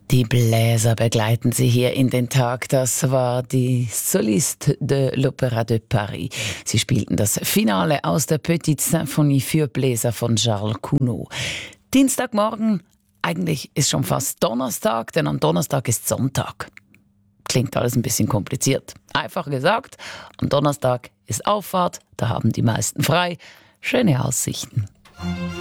Die Bläser begleiten Sie hier in den Tag. Das war die Soliste de l'Opéra de Paris. Sie spielten das Finale aus der Petite Symphonie für Bläser von Charles Gounod. Dienstagmorgen, eigentlich ist schon fast Donnerstag, denn am Donnerstag ist Sonntag. Klingt alles ein bisschen kompliziert. Einfach gesagt, am Donnerstag ist Auffahrt, da haben die meisten frei. Schöne Aussichten.